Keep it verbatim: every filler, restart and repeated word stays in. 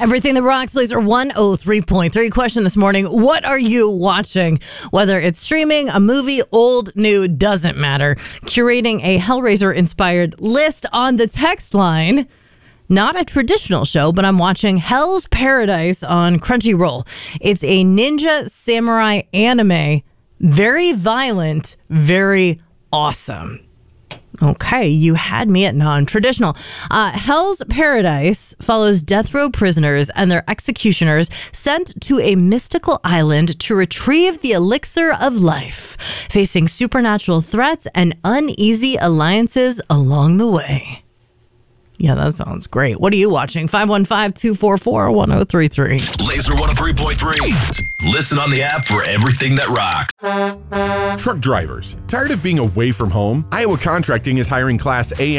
Everything that rocks, Laser one oh three point three. Question this morning: what are you watching? Whether it's streaming, a movie, old, new, doesn't matter. Curating a Hellraiser-inspired list on the text line. Not a traditional show, but I'm watching Hell's Paradise on Crunchyroll. It's a ninja samurai anime. Very violent, very awesome. Okay, you had me at non-traditional. Uh, Hell's Paradise follows death row prisoners and their executioners sent to a mystical island to retrieve the elixir of life, facing supernatural threats and uneasy alliances along the way. Yeah, that sounds great. What are you watching? five one five, two four four, one oh three three. Laser one oh three point three. Listen on the app for everything that rocks. Truck drivers, tired of being away from home? Iowa Contracting is hiring Class A